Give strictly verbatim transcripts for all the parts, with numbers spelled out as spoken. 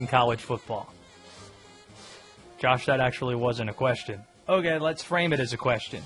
in college football? Josh, that actually wasn't a question. Okay, let's frame it as a question.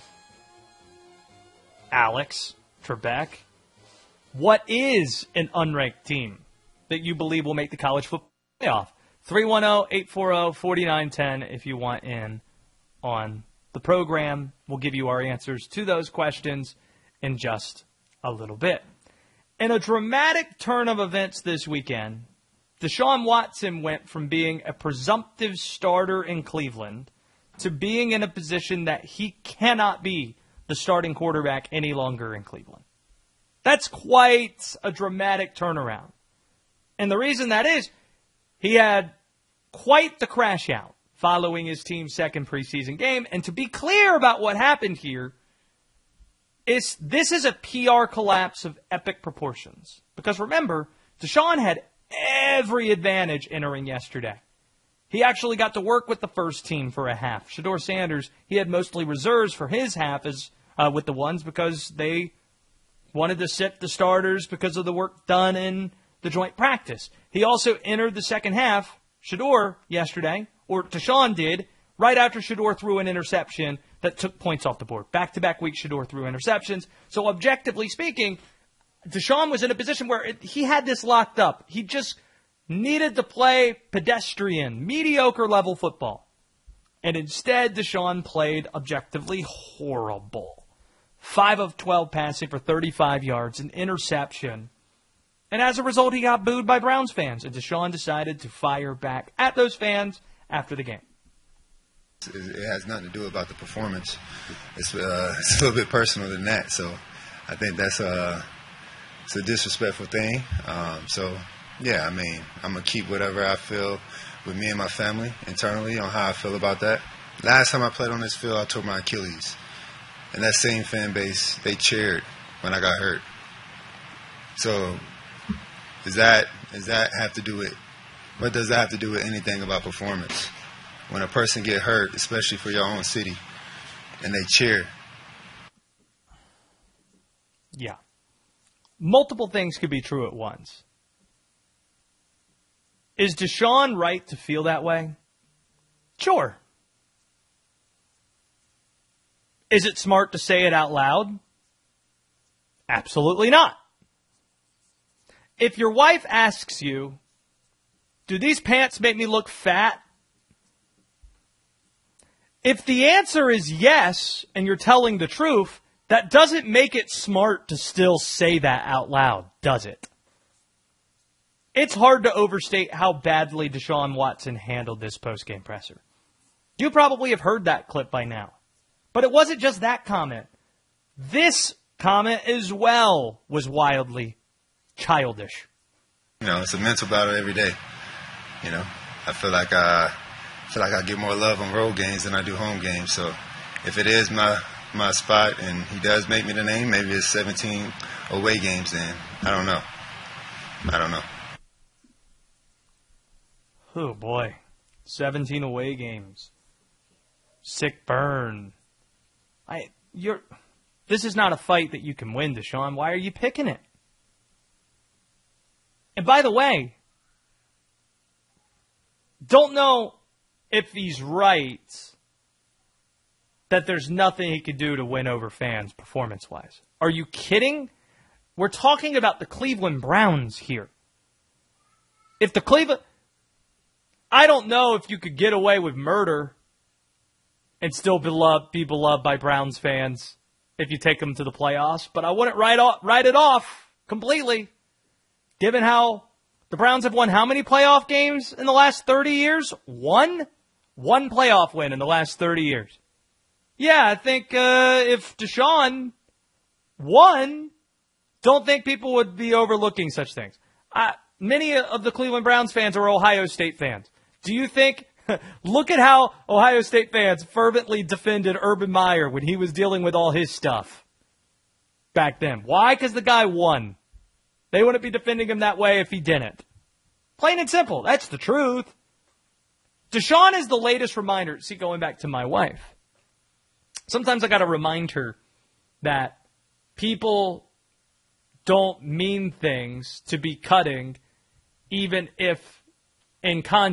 Alex Trebek, what is an unranked team that you believe will make the college football playoff? three one zero, eight four zero, four nine one zero if you want in on the program. We'll give you our answers to those questions in just a little bit. In a dramatic turn of events this weekend, Deshaun Watson went from being a presumptive starter in Cleveland to being in a position that he cannot be the starting quarterback any longer in Cleveland. That's quite a dramatic turnaround. And the reason that is, he had quite the crash out following his team's second preseason game. And to be clear about what happened here, is this is a P R collapse of epic proportions. Because remember, Deshaun had every advantage entering yesterday. He actually got to work with the first team for a half. Shedeur Sanders, he had mostly reserves for his half as uh, with the ones because they wanted to sit the starters because of the work done in the joint practice. He also entered the second half, Shedeur, yesterday, or Deshaun did, right after Shedeur threw an interception that took points off the board. Back-to-back weeks, Shedeur threw interceptions. So objectively speaking, Deshaun was in a position where it, he had this locked up. He just needed to play pedestrian, mediocre level football. And instead, Deshaun played objectively horrible. five of twelve passing for thirty-five yards, an interception. And as a result, he got booed by Browns fans. And Deshaun decided to fire back at those fans after the game. It has nothing to do about the performance. It's, uh, it's a little bit personal than that. So I think that's a, it's a disrespectful thing. Um, so, yeah, I mean, I'm going to keep whatever I feel with me and my family internally on how I feel about that. Last time I played on this field, I tore my Achilles. And that same fan base, they cheered when I got hurt. So does that, does that have to do with, what does that have to do with anything about performance? When a person get hurt, especially for your own city, and they cheer. Yeah. Multiple things could be true at once. Is Deshaun right to feel that way? Sure. Is it smart to say it out loud? Absolutely not. If your wife asks you, do these pants make me look fat? If the answer is yes, and you're telling the truth, that doesn't make it smart to still say that out loud, does it? It's hard to overstate how badly Deshaun Watson handled this postgame presser. You probably have heard that clip by now. But it wasn't just that comment. This comment as well was wildly childish. You know, it's a mental battle every day. You know, I feel like I... I feel like I get more love on road games than I do home games. So if it is my my spot and he does make me the name, maybe it's seventeen away games then. I don't know. I don't know. Oh, boy. seventeen away games. Sick burn. I you're This is not a fight that you can win, Deshaun. Why are you picking it? And by the way, don't know if he's right that there's nothing he could do to win over fans performance-wise. Are you kidding? We're talking about the Cleveland Browns here. If the Cleveland... I don't know if you could get away with murder and still beloved, be beloved by Browns fans if you take them to the playoffs, but I wouldn't write, off, write it off completely, given how the Browns have won how many playoff games in the last thirty years? One? One playoff win in the last thirty years. Yeah, I think uh, if Deshaun won, don't think people would be overlooking such things. Uh, many of the Cleveland Browns fans are Ohio State fans. Do you think, look at how Ohio State fans fervently defended Urban Meyer when he was dealing with all his stuff back then. Why? Because the guy won. They wouldn't be defending him that way if he didn't. Plain and simple. That's the truth. Deshaun is the latest reminder. See, going back to my wife, sometimes I got to remind her that people don't mean things to be cutting, even if in context.